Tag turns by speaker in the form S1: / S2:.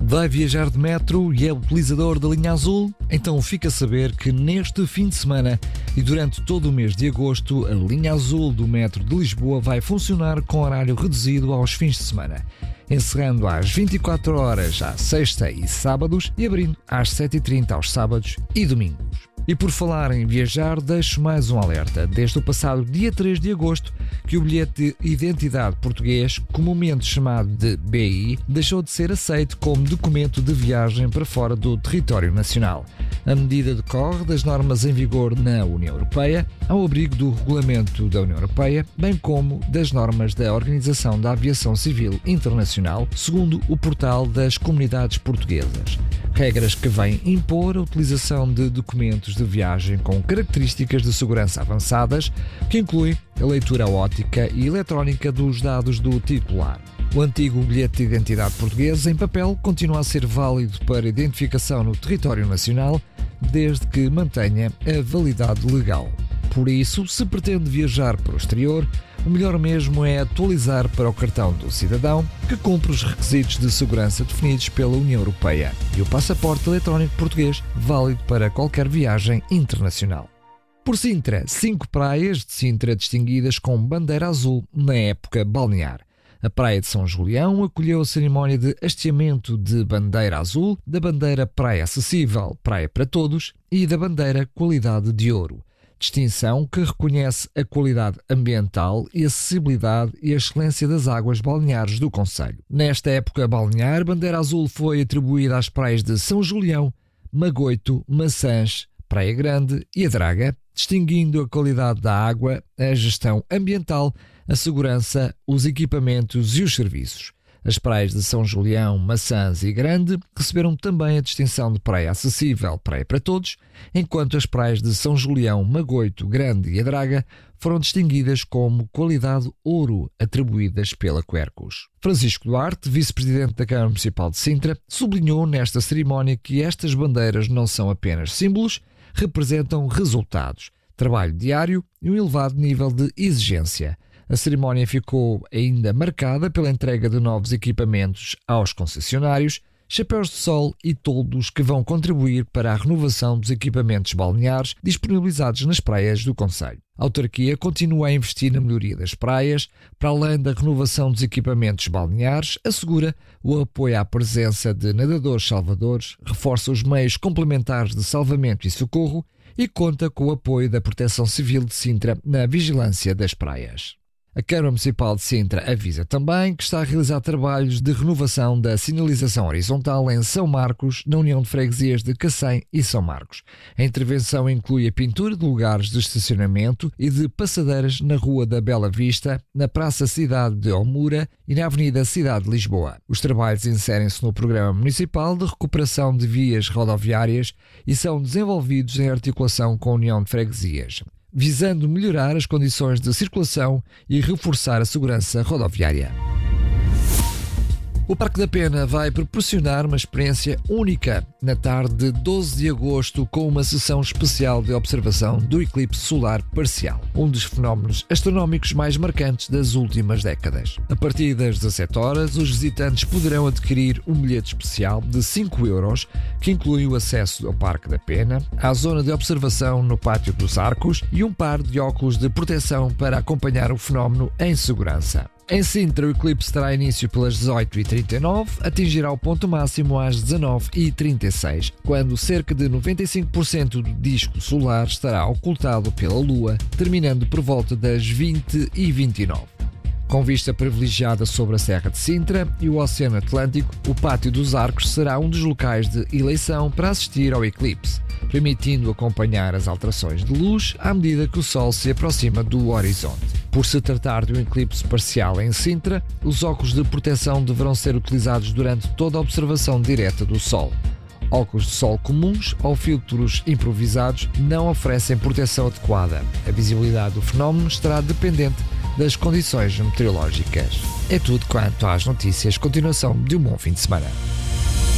S1: Vai viajar de metro e é utilizador da linha azul? Então fica a saber que neste fim de semana e durante todo o mês de agosto, a linha azul do metro de Lisboa vai funcionar com horário reduzido aos fins de semana, encerrando às 24 horas à sexta e sábados e abrindo às 7h30 aos sábados e domingos. E por falar em viajar, deixo mais um alerta. Desde o passado dia 3 de agosto, que o bilhete de identidade português, comumente chamado de BI, deixou de ser aceito como documento de viagem para fora do território nacional. A medida decorre das normas em vigor na União Europeia, ao abrigo do Regulamento da União Europeia, bem como das normas da Organização da Aviação Civil Internacional, segundo o portal das Comunidades Portuguesas. Regras que vêm impor a utilização de documentos de viagem com características de segurança avançadas, que incluem a leitura óptica e eletrónica dos dados do titular. O antigo bilhete de identidade português em papel continua a ser válido para identificação no território nacional, desde que mantenha a validade legal. Por isso, se pretende viajar para o exterior, o melhor mesmo é atualizar para o cartão do cidadão, que cumpre os requisitos de segurança definidos pela União Europeia, e o passaporte eletrónico português, válido para qualquer viagem internacional. Por Sintra, 5 praias de Sintra distinguidas com bandeira azul na época balnear. A Praia de São Julião acolheu a cerimónia de hasteamento de bandeira azul, da bandeira Praia Acessível, Praia para Todos e da bandeira Qualidade de Ouro. Distinção que reconhece a qualidade ambiental e acessibilidade e a excelência das águas balneares do concelho. Nesta época balnear, a bandeira azul foi atribuída às praias de São Julião, Magoito, Maçãs, Praia Grande e a Draga, distinguindo a qualidade da água, a gestão ambiental, a segurança, os equipamentos e os serviços. As praias de São Julião, Maçãs e Grande receberam também a distinção de Praia Acessível, Praia para Todos, enquanto as praias de São Julião, Magoito, Grande e a Draga foram distinguidas como Qualidade Ouro, atribuídas pela Quercus. Francisco Duarte, vice-presidente da Câmara Municipal de Sintra, sublinhou nesta cerimónia que estas bandeiras não são apenas símbolos, representam resultados, trabalho diário e um elevado nível de exigência. A cerimónia ficou ainda marcada pela entrega de novos equipamentos aos concessionários, chapéus de sol e toldos que vão contribuir para a renovação dos equipamentos balneares disponibilizados nas praias do concelho. A autarquia continua a investir na melhoria das praias, para além da renovação dos equipamentos balneares, assegura o apoio à presença de nadadores salvadores, reforça os meios complementares de salvamento e socorro e conta com o apoio da Proteção Civil de Sintra na vigilância das praias. A Câmara Municipal de Sintra avisa também que está a realizar trabalhos de renovação da sinalização horizontal em São Marcos, na União de Freguesias de Cacém e São Marcos. A intervenção inclui a pintura de lugares de estacionamento e de passadeiras na Rua da Bela Vista, na Praça Cidade de Almura e na Avenida Cidade de Lisboa. Os trabalhos inserem-se no Programa Municipal de Recuperação de Vias Rodoviárias e são desenvolvidos em articulação com a União de Freguesias, visando melhorar as condições de circulação e reforçar a segurança rodoviária. O Parque da Pena vai proporcionar uma experiência única na tarde de 12 de agosto com uma sessão especial de observação do eclipse solar parcial, um dos fenómenos astronómicos mais marcantes das últimas décadas. A partir das 17 horas, os visitantes poderão adquirir um bilhete especial de 5€, que inclui o acesso ao Parque da Pena, à zona de observação no Pátio dos Arcos e um par de óculos de proteção para acompanhar o fenómeno em segurança. Em Sintra, o eclipse terá início pelas 18h39, atingirá o ponto máximo às 19h36, quando cerca de 95% do disco solar estará ocultado pela Lua, terminando por volta das 20h29. Com vista privilegiada sobre a Serra de Sintra e o Oceano Atlântico, o Pátio dos Arcos será um dos locais de eleição para assistir ao eclipse, permitindo acompanhar as alterações de luz à medida que o Sol se aproxima do horizonte. Por se tratar de um eclipse parcial em Sintra, os óculos de proteção deverão ser utilizados durante toda a observação direta do Sol. Óculos de sol comuns ou filtros improvisados não oferecem proteção adequada. A visibilidade do fenómeno estará dependente das condições meteorológicas. É tudo quanto às notícias. Continuação de um bom fim de semana.